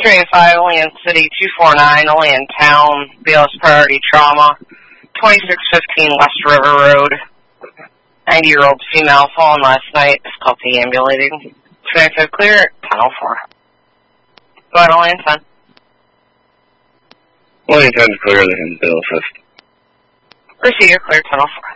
385, only in city, 249, only in town, BLS priority trauma, 2615 West River Road. 90-year-old female fallen last night, is called deambulating. 295 clear, 1004. Go ahead, only in 10. Only in 10 is clear, then bill assist. Proceed, you're clear, 1004.